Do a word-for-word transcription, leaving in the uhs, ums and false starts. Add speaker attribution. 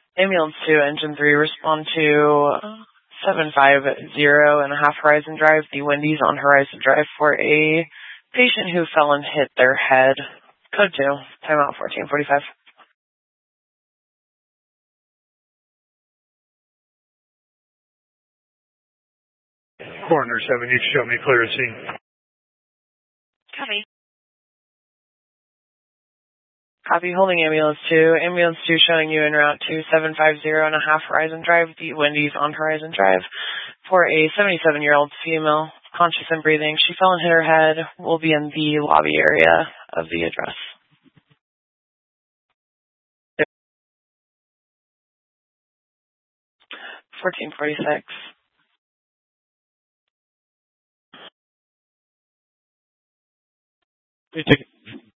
Speaker 1: Ambulance two, Engine three, respond to seven five zero and a half Horizon Drive, the Wendy's on Horizon Drive for a patient who fell and hit their head. Code two, timeout fourteen forty-five.
Speaker 2: Coroner seven, you can show me clear to scene.
Speaker 1: Copy. Copy, holding Ambulance two. Ambulance two showing you en route to seven five zero and a half Horizon Drive, the Wendy's on Horizon Drive, for a seventy-seven-year-old female, conscious and breathing. She fell and hit her head. Will be in the lobby area of the address. fourteen forty-six.
Speaker 3: You take it.